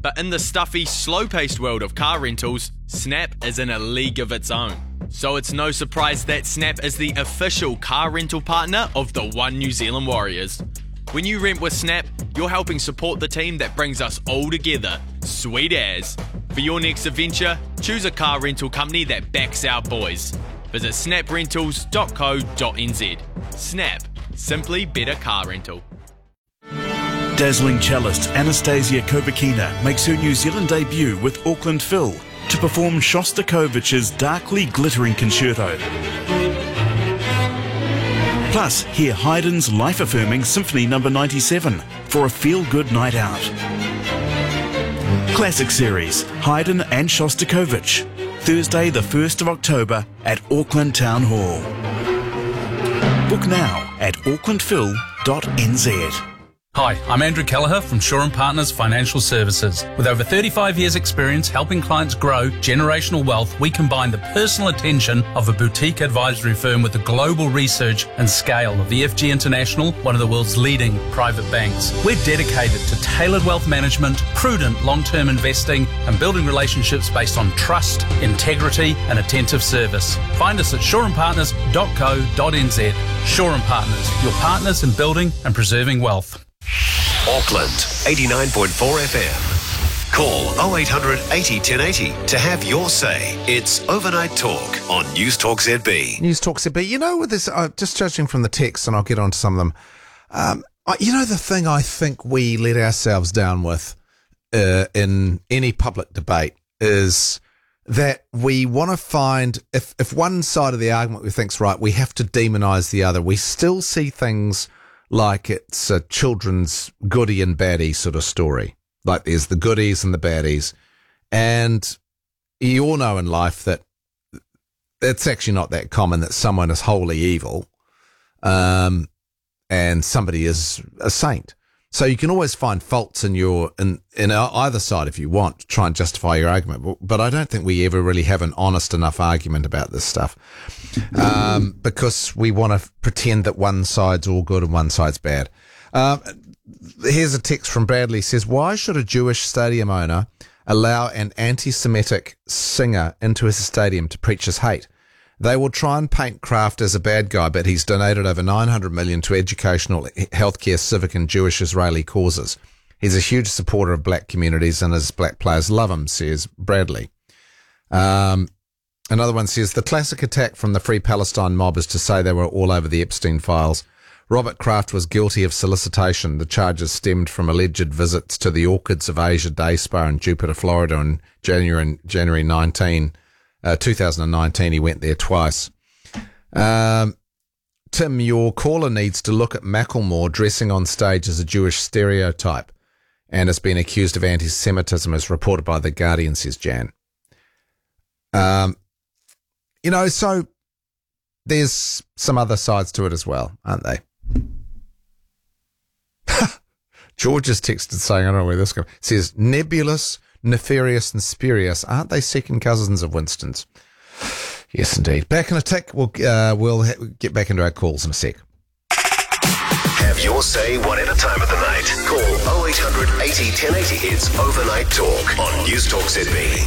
But in the stuffy, slow-paced world of car rentals, Snap is in a league of its own. So it's no surprise that Snap is the official car rental partner of the One New Zealand Warriors. When you rent with Snap, you're helping support the team that brings us all together. Sweet as. For your next adventure, choose a car rental company that backs our boys. Visit snaprentals.co.nz. Snap. Simply better car rental. Dazzling cellist Anastasia Kovakina makes her New Zealand debut with Auckland Phil to perform Shostakovich's darkly glittering concerto. Plus, hear Haydn's life-affirming Symphony No. 97 for a feel-good night out. Classic Series, Haydn and Shostakovich, Thursday the 1st of October at Auckland Town Hall. Book now at aucklandphil.nz. Hi, I'm Andrew Kelleher from Shaw & Partners Financial Services. With over 35 years' experience helping clients grow generational wealth, we combine the personal attention of a boutique advisory firm with the global research and scale of the FG International, one of the world's leading private banks. We're dedicated to tailored wealth management, prudent long-term investing, and building relationships based on trust, integrity, and attentive service. Find us at shawandpartners.co.nz. Shaw & Partners, your partners in building and preserving wealth. Auckland, 89.4 FM. Call 0800 80 1080 to have your say. It's Overnight Talk on News Talk ZB. News Talk ZB. You know, with this, just judging from the text, and I'll get on to some of them, you know, the thing I think we let ourselves down with in any public debate is that we want to find, if one side of the argument we think's right, we have to demonise the other. We still see things like it's a children's goodie and baddie sort of story. Like there's the goodies and the baddies. And you all know in life that it's actually not that common that someone is wholly evil and somebody is a saint. So you can always find faults in either side if you want to try and justify your argument. But I don't think we ever really have an honest enough argument about this stuff because we want to pretend that one side's all good and one side's bad. Here's a text from Bradley. Says, why should a Jewish stadium owner allow an anti-Semitic singer into his stadium to preach his hate? They will try and paint Kraft as a bad guy, but he's donated over $900 million to educational, healthcare, civic and Jewish Israeli causes. He's a huge supporter of black communities and his black players love him, says Bradley. Another one says, the classic attack from the Free Palestine mob is to say they were all over the Epstein files. Robert Kraft was guilty of solicitation. The charges stemmed from alleged visits to the Orchids of Asia Day Spa in Jupiter, Florida in January 2019, he went there twice. Tim, your caller needs to look at Macklemore dressing on stage as a Jewish stereotype and has been accused of anti-Semitism, as reported by The Guardian, says Jan. You know, so there's some other sides to it as well, aren't they? George has texted saying, I don't know where this goes, says, nebulous, nefarious and spurious, aren't they second cousins of Winston's? Yes, indeed. Back in a tick. We'll get back into our calls in a sec. Have your say whatever time of the night. Call 0800 80 1080. It's Overnight Talk on News Talk ZB.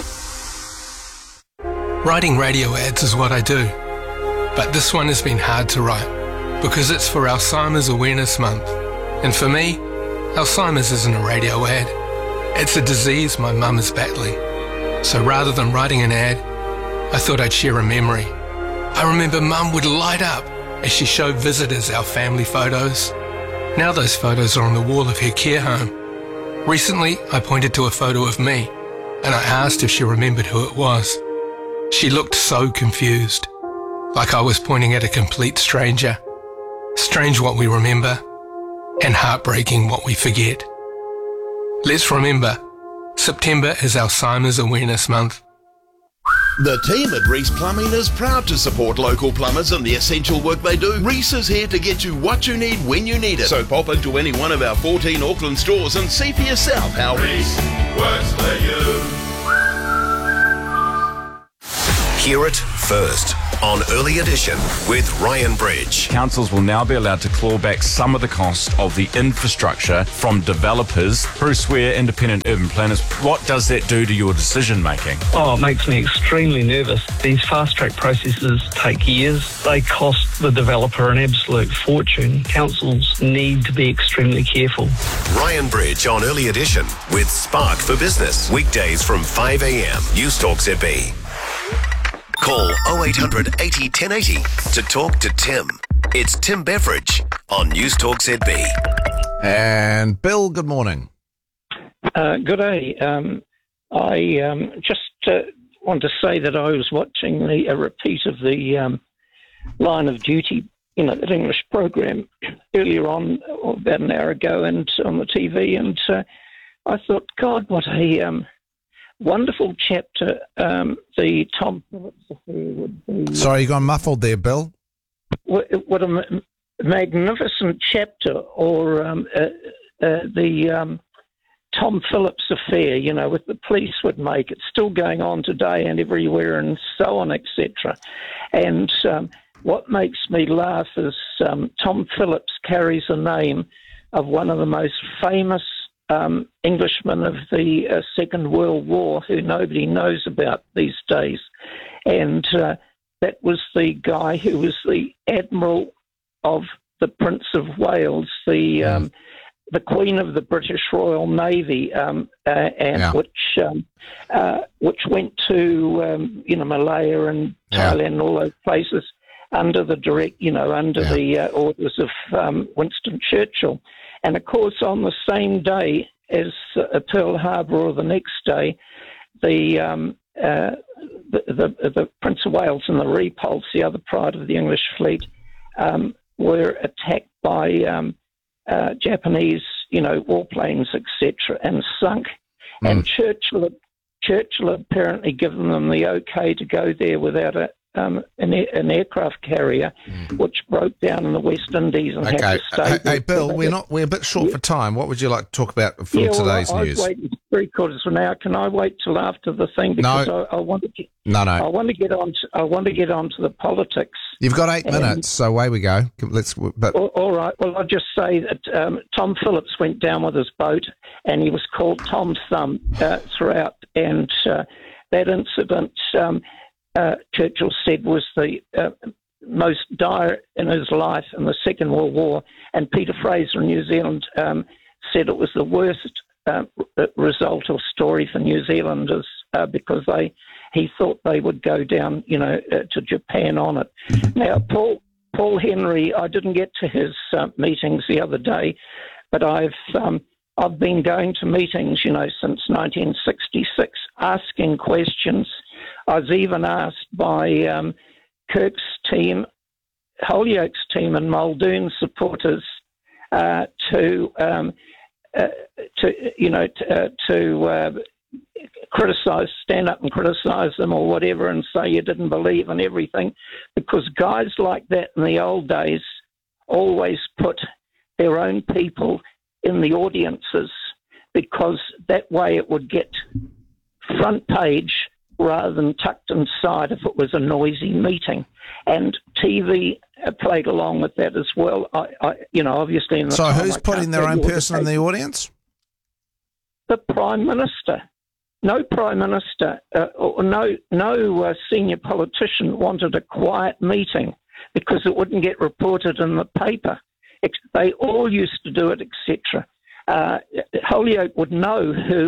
Writing radio ads is what I do, but this one has been hard to write because it's for Alzheimer's Awareness Month. And for me, Alzheimer's isn't a radio ad. It's a disease my mum is battling. So rather than writing an ad, I thought I'd share a memory. I remember Mum would light up as she showed visitors our family photos. Now those photos are on the wall of her care home. Recently, I pointed to a photo of me and I asked if she remembered who it was. She looked so confused, like I was pointing at a complete stranger. Strange what we remember and heartbreaking what we forget. Let's remember, September is Alzheimer's Awareness Month. The team at Reese Plumbing is proud to support local plumbers and the essential work they do. Reese is here to get you what you need when you need it. So pop into any one of our 14 Auckland stores and see for yourself how Reese works for you. Hear it first on Early Edition with Ryan Bridge. Councils will now be allowed to claw back some of the cost of the infrastructure from developers. Bruce Ware, independent urban planners, what does that do to your decision making? Oh, it makes me extremely nervous. These fast-track processes take years. They cost the developer an absolute fortune. Councils need to be extremely careful. Ryan Bridge on Early Edition with Spark for Business. Weekdays from 5 a.m. News Talk ZB. Call 0800 80 1080 to talk to Tim. It's Tim Beveridge on News Talk ZB. And Bill, good morning. Good day. I just want to say that I was watching a repeat of the Line of Duty, that English program earlier on, about an hour ago, and on the TV, and I thought, God, what a wonderful chapter the Tom Phillips affair would be. Sorry, you got muffled there, Bill. What a magnificent chapter, or the Tom Phillips affair, with the police would make. It's still going on today and everywhere, and so on, etc. And what makes me laugh is Tom Phillips carries the name of one of the most famous Englishmen of the Second World War, who nobody knows about these days. And that was the guy who was the Admiral of the Prince of Wales, the Queen of the British Royal Navy, which went to Malaya and Thailand and all those places under the the orders of Winston Churchill. And of course, on the same day as Pearl Harbor, or the next day, the Prince of Wales and the Repulse, the other part of the English fleet, were attacked by Japanese, warplanes, etc., and sunk. And Churchill had apparently given them the okay to go there without an aircraft carrier, which broke down in the West Indies and had to stay. Hey, Bill, we're a bit short for time. What would you like to talk about from today's news? I've waited 3/4 of an hour. Can I wait till after the thing? Because I want to get. No. I want to get on to the politics. You've got 8 minutes, so away we go. All right. Well, I'll just say that Tom Phillips went down with his boat, and he was called Tom Thumb throughout. And that incident, Churchill said, was the most dire in his life in the Second World War. And Peter Fraser in New Zealand said it was the worst result or story for New Zealanders because he thought they would go down, to Japan on it. Now, Paul Henry, I didn't get to his meetings the other day, but I've been going to meetings, since 1966, asking questions. I was even asked by Kirk's team, Holyoake's team, and Muldoon supporters to stand up and criticise them or whatever, and say you didn't believe in everything, because guys like that in the old days always put their own people in the audiences, because that way it would get front page rather than tucked inside if it was a noisy meeting. And TV played along with that as well. Obviously in the So who's putting their own person in the audience? The Prime Minister. No Prime Minister or no senior politician wanted a quiet meeting because it wouldn't get reported in the paper. They all used to do it, etc. Holyoake would know who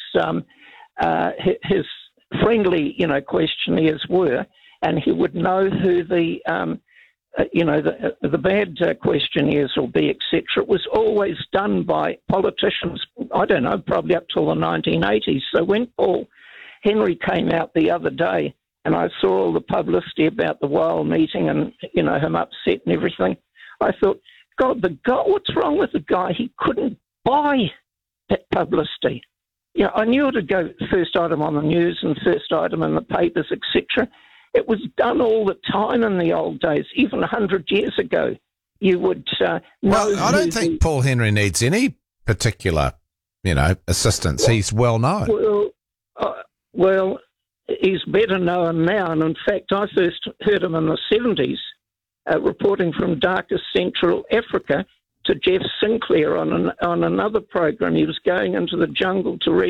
his friendly, questionnaires were, and he would know who the bad questionnaires will be, etc. It was always done by politicians, I don't know, probably up till the 1980s. So when Paul Henry came out the other day, and I saw all the publicity about the Weil meeting and, him upset and everything, I thought, God, what's wrong with the guy? He couldn't buy that publicity. I knew it would go first item on the news and first item in the papers, etc. It was done all the time in the old days, even 100 years ago. You would know. Well, I don't think Paul Henry needs any particular, assistance. He's well known. Well, he's better known now. And in fact, I first heard him in the 70s, reporting from darkest Central Africa to Jeff Sinclair on another program. He was going into the jungle to